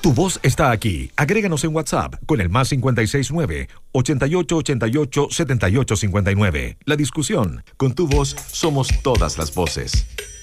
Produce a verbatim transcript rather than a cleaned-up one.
Tu voz está aquí. Agréganos en WhatsApp con el más cinco seis nueve, ochenta y ocho ochenta y ocho, setenta y ocho cincuenta y nueve. La discusión. Con tu voz somos todas las voces.